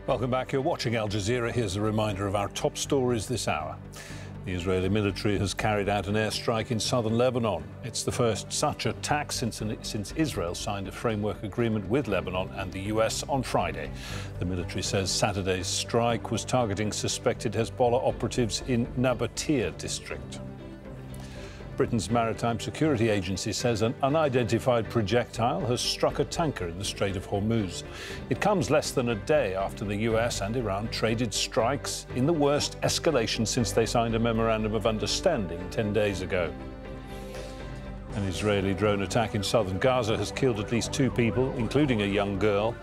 Welcome back. You're watching Al Jazeera. Here's a reminder of our top stories this hour. The Israeli military has carried out an airstrike in southern Lebanon. It's the first such attack since Israel signed a framework agreement with Lebanon and the US on Friday. The military says Saturday's strike was targeting suspected Hezbollah operatives in Nabatea district. Britain's Maritime Security Agency says an unidentified projectile has struck a tanker in the Strait of Hormuz. It comes less than a day after the US and Iran traded strikes in the worst escalation since they signed a memorandum of understanding 10 days ago. An Israeli drone attack in southern Gaza has killed at least 2 people, including a young girl.